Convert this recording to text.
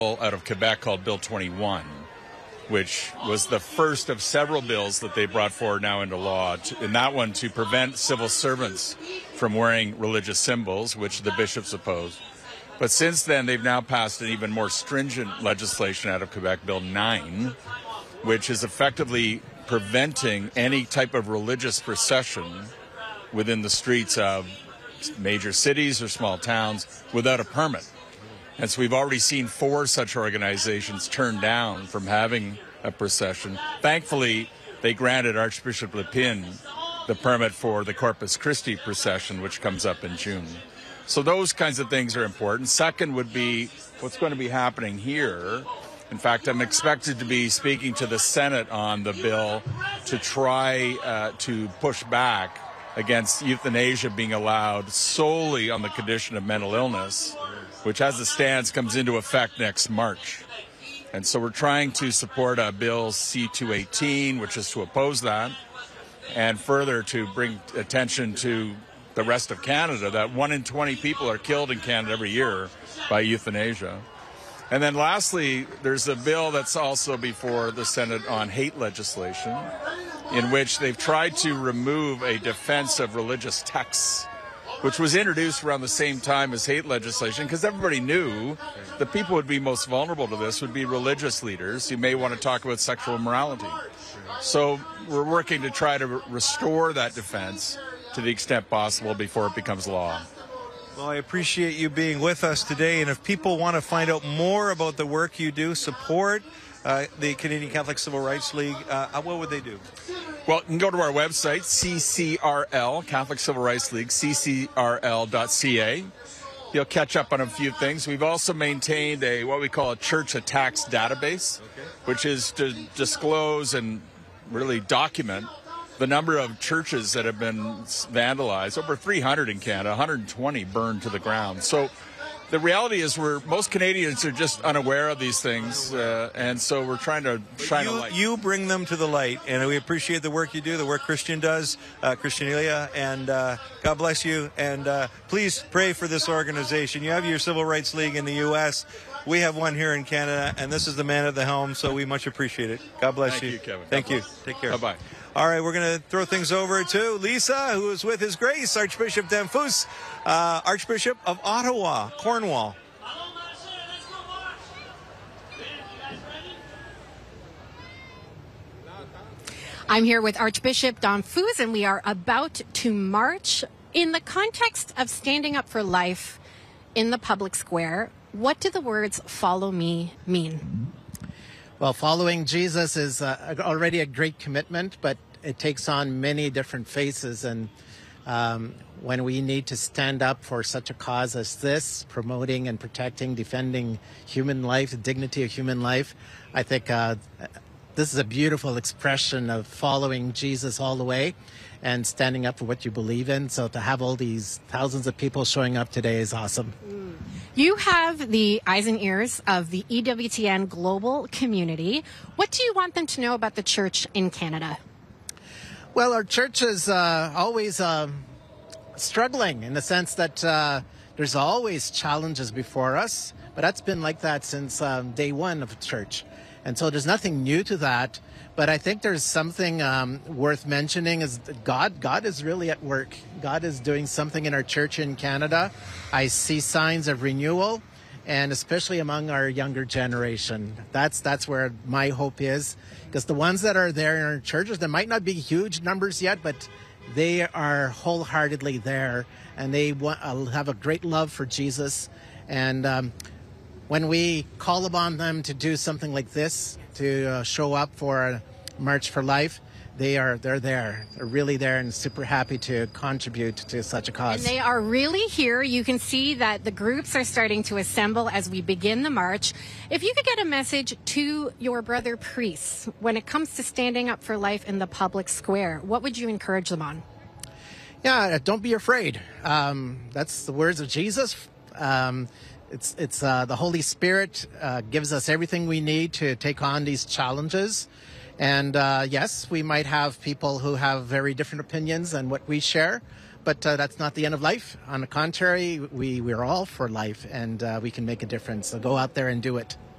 out of Quebec called Bill 21, which was the first of several bills that they brought forward now into law. In that one, to prevent civil servants from wearing religious symbols, which the bishops oppose. But since then, they've now passed an even more stringent legislation out of Quebec, Bill 9, which is effectively preventing any type of religious procession within the streets of major cities or small towns without a permit. And so we've already seen 4 such organizations turned down from having a procession. Thankfully, they granted Archbishop Lépine the permit for the Corpus Christi procession, which comes up in June. So those kinds of things are important. Second would be what's going to be happening here. In fact, I'm expected to be speaking to the Senate on the bill to try to push back against euthanasia being allowed solely on the condition of mental illness, which as it stands comes into effect next March. And so we're trying to support a bill C-218, which is to oppose that, and further to bring attention to the rest of Canada that 1 in 20 people are killed in Canada every year by euthanasia. And then lastly, there's a bill that's also before the Senate on hate legislation, in which they've tried to remove a defense of religious texts, which was introduced around the same time as hate legislation, because everybody knew the people who would be most vulnerable to this would be religious leaders who may want to talk about sexual immorality. So we're working to try to restore that defense to the extent possible before it becomes law. Well, I appreciate you being with us today, and if people want to find out more about the work you do, support the Canadian Catholic Civil Rights League, what would they do? Well, you can go to our website, CCRL, Catholic Civil Rights League, ccrl.ca. You'll catch up on a few things. We've also maintained what we call a church attacks database, which is to disclose and really document the number of churches that have been vandalized. Over 300 in Canada, 120 burned to the ground. So the reality is most Canadians are just unaware of these things, and so we're trying to shine a light. You bring them to the light, and we appreciate the work you do, the work Christian does, Christian Elia, and God bless you. And please pray for this organization. You have your Civil Rights League in the U.S., we have one here in Canada, and this is the man at the helm, so we much appreciate it. God bless you. Thank you, Kevin. Thank you. Take care. Bye-bye. All right, we're going to throw things over to Lisa, who is with His Grace, Archbishop Damphousse, Archbishop of Ottawa, Cornwall. I'm here with Archbishop Damphousse, and we are about to march. In the context of standing up for life in the public square, what do the words "follow me" mean? Well, following Jesus is already a great commitment, but it takes on many different faces. And when we need to stand up for such a cause as this, promoting and protecting, defending human life, the dignity of human life, I think this is a beautiful expression of following Jesus all the way and standing up for what you believe in. So to have all these thousands of people showing up today is awesome. You have the eyes and ears of the EWTN global community. What do you want them to know about the church in Canada? Well, our church is always struggling in the sense that there's always challenges before us, but that's been like that since day one of the church. And so there's nothing new to that. But I think there's something worth mentioning is that God is really at work. God is doing something in our church in Canada. I see signs of renewal, and especially among our younger generation. That's where my hope is, because the ones that are there in our churches, there might not be huge numbers yet, but they are wholeheartedly there, and they have a great love for Jesus. And when we call upon them to do something like this, to show up for a March for Life, they're there. They're really there and super happy to contribute to such a cause. And they are really here. You can see that the groups are starting to assemble as we begin the march. If you could get a message to your brother priests when it comes to standing up for life in the public square, what would you encourage them on? Yeah, don't be afraid. That's the words of Jesus. It's the Holy Spirit gives us everything we need to take on these challenges. And yes, we might have people who have very different opinions than what we share, but that's not the end of life. On the contrary, we're all for life, and we can make a difference. So go out there and do it.